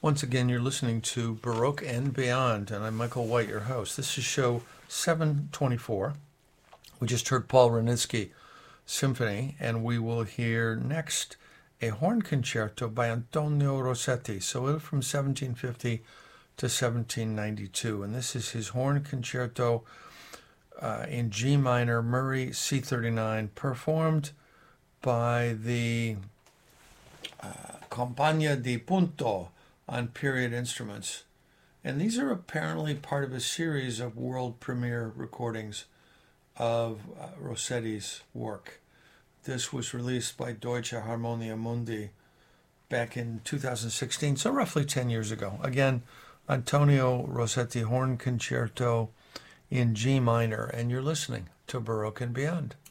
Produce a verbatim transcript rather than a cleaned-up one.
Once again, you're listening to Baroque and Beyond, and I'm Michael White, your host. This is show seven twenty-four. We just heard Paul Wranitzky Symphony, and we will hear next a horn concerto by Antonio Rossetti, so it from seventeen fifty to seventeen ninety-two, and this is his horn concerto uh, in G minor, Murray C thirty-nine, performed by the uh, Compagnia di Punto on period instruments. And these are apparently part of a series of world premiere recordings of uh, Rossetti's work. This was released by Deutsche Harmonia Mundi back in two thousand sixteen, so roughly ten years ago. Again, Antonio Rossetti Horn Concerto in G minor, and you're listening to Baroque and Beyond.